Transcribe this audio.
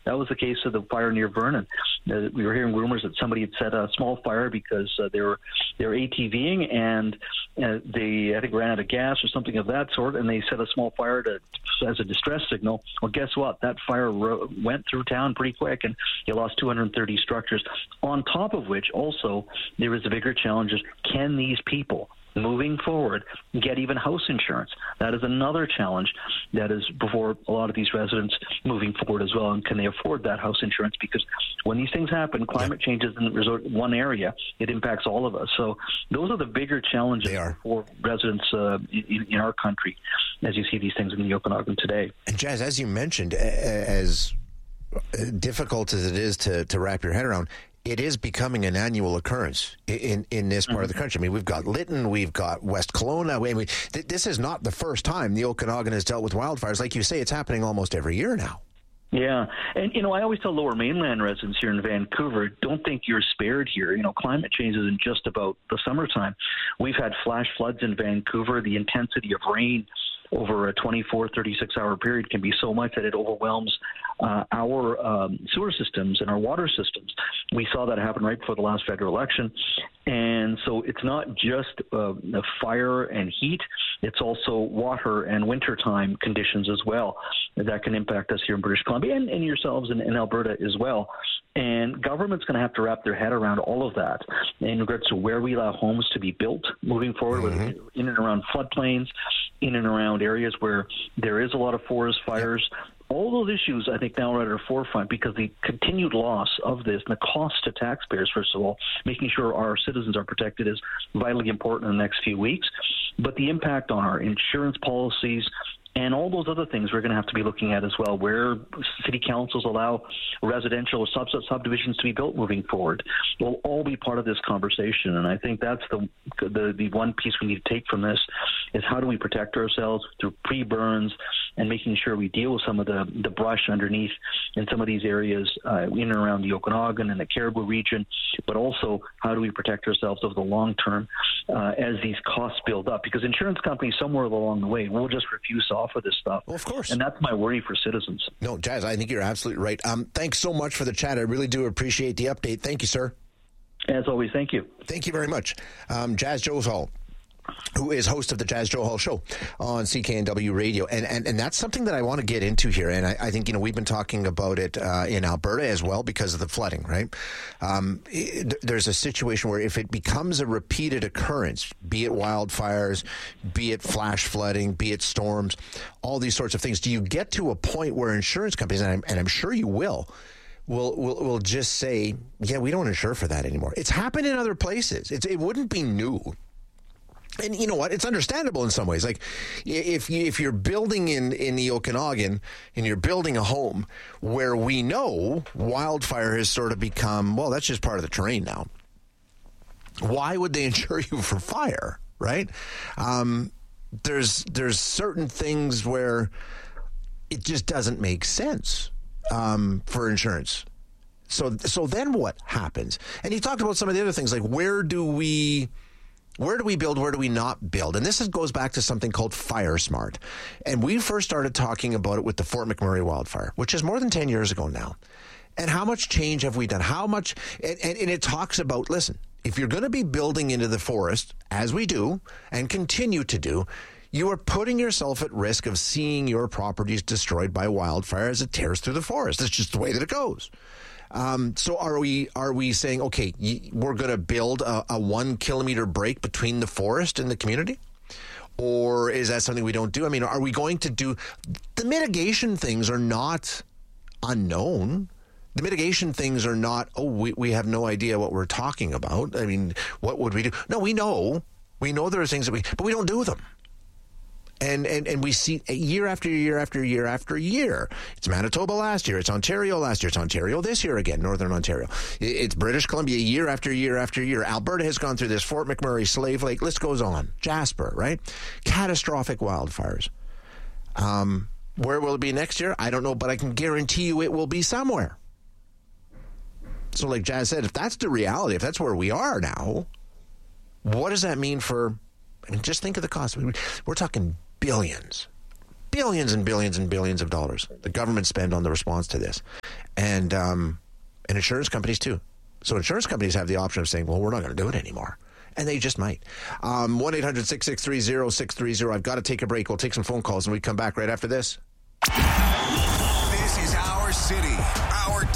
That was the case of the fire near Vernon. We were hearing rumors that somebody had set a small fire because they were ATVing and they, I think, ran out of gas or something of that sort, and they set a small fire as a distress signal. Well, guess what? That fire went through town pretty quick, and you lost 230 structures. On top of which, also, there is a bigger challenge: is can these people moving forward get even house insurance? That is another challenge that is before a lot of these residents moving forward as well. And can they afford that house insurance? Because when these things happen, climate change isn't resort one area, it impacts all of us. So those are the bigger challenges for residents in our country as you see these things in the Okanagan today. And Jas, as you mentioned, as difficult as it is to wrap your head around, it is becoming an annual occurrence in this part of the country. I mean, we've got Lytton, we've got West Kelowna. This is not the first time the Okanagan has dealt with wildfires. Like you say, it's happening almost every year now. Yeah. And, I always tell Lower Mainland residents here in Vancouver, don't think you're spared here. Climate change isn't just about the summertime. We've had flash floods in Vancouver. The intensity of rain over a 24, 36-hour period can be so much that it overwhelms our sewer systems and our water systems. We saw that happen right before the last federal election. And so it's not just fire and heat, it's also water and wintertime conditions as well that can impact us here in British Columbia and yourselves in Alberta as well. And government's going to have to wrap their head around all of that in regards to where we allow homes to be built moving forward, in and around floodplains, in and around areas where there is a lot of forest fires. All those issues, I think, now are at our forefront because the continued loss of this and the cost to taxpayers, first of all, making sure our citizens are protected is vitally important in the next few weeks. But the impact on our insurance policies and all those other things we're going to have to be looking at as well, where city councils allow residential or subdivisions to be built moving forward, will all be part of this conversation. And I think that's the one piece we need to take from this is how do we protect ourselves through pre-burns and making sure we deal with some of the brush underneath in some of these areas in and around the Okanagan and the Caribou region, but also how do we protect ourselves over the long term as these costs build up? Because insurance companies somewhere along the way will just refuse to offer this stuff. Well, of course. And that's my worry for citizens. No, Jas, I think you're absolutely right. Thanks so much for the chat. I really do appreciate the update. Thank you, sir. As always, thank you. Thank you very much. Jas Johal, who is host of the Jas Johal Show on CKNW Radio. And that's something that I want to get into here. And I think, we've been talking about it in Alberta as well because of the flooding, right? There's a situation where if it becomes a repeated occurrence, be it wildfires, be it flash flooding, be it storms, all these sorts of things, do you get to a point where insurance companies, and I'm sure you will just say, yeah, we don't insure for that anymore. It's happened in other places. It wouldn't be new. And you know what? It's understandable in some ways. Like if you're building in the Okanagan and you're building a home where we know wildfire has sort of become, well, that's just part of the terrain now. Why would they insure you for fire, right? There's certain things where it just doesn't make sense for insurance. So then what happens? And you talked about some of the other things, like where do we build? Where do we not build? And this goes back to something called Fire Smart. And we first started talking about it with the Fort McMurray wildfire, which is more than 10 years ago now. And how much change have we done? How much? And it talks about, listen, if you're going to be building into the forest, as we do and continue to do, you are putting yourself at risk of seeing your properties destroyed by wildfire as it tears through the forest. That's just the way that it goes. So are we saying, okay, we're going to build a 1 kilometer break between the forest and the community? Or is that something we don't do? I mean, are we going to do the mitigation things are not unknown. The mitigation things are not, we have no idea what we're talking about. I mean, what would we do? No, we know there are things but we don't do them. And we see year after year after year after year. It's Manitoba last year. It's Ontario last year. It's Ontario this year again, Northern Ontario. It's British Columbia year after year after year. Alberta has gone through this. Fort McMurray, Slave Lake, list goes on. Jasper, right? Catastrophic wildfires. Where will it be next year? I don't know, but I can guarantee you it will be somewhere. So like Jas said, if that's the reality, if that's where we are now, what does that mean for, I mean, just think of the cost. We're talking billions and billions and billions of dollars the government spend on the response to this. and insurance companies too. So insurance companies have the option of saying, well, we're not going to do it anymore. And they just might. 1-800-663-0630. I've got to take a break. We'll take some phone calls, and we come back right after this. This is our city, our